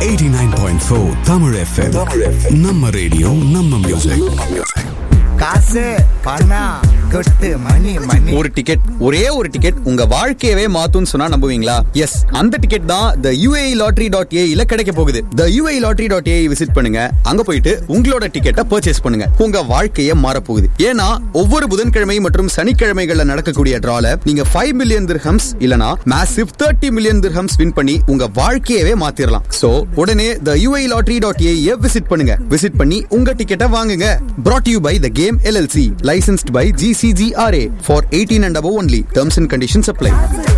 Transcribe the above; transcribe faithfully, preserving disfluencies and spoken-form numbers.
Eighty nine point four Tamil F M. நம்ம radio நம்ம music. காசு பணம் கொட்டு மணி மணி. ஒரு டிக்கெட், ஒரே ஒரு டிக்கெட் உங்க வாழ்க்கையவே மாத்தும்னு சொன்னா நம்புவீங்களா? எஸ், அந்த டிக்கெட் தான் the U A E lottery dot A E ல கிடைக்க போகுது. the U A E lottery dot A E visit பண்ணுங்க. அங்க போயிட்டு உங்களோட டிக்கெட்டை பர்ச்சேஸ் பண்ணுங்க. உங்க வாழ்க்கையே மாற போகுது. ஏன்னா ஒவ்வொரு புதன்கிழமை மற்றும் சனிக்கிழமைகள்ல நடக்கக்கூடிய டிரால நீங்க ஃபைவ் மில்லியன் திர்ஹம்ஸ் இல்லனா massive thirty million dirhams win பண்ணி உங்க வாழ்க்கையவே மாத்திரலாம். சோ உடனே the U A E lottery dot A E visit பண்ணுங்க. விசிட் பண்ணி உங்க டிக்கெட்டை வாங்குங்க. brought to you by the Game L L C, licensed by G C G R A for eighteen and above only. Terms and conditions apply.